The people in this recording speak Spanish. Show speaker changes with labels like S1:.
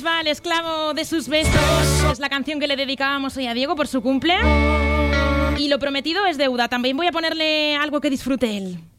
S1: va el esclavo de sus besos. Es la canción que le dedicábamos hoy a Diego por su cumple. Y lo prometido es deuda. También voy a ponerle algo que disfrute él.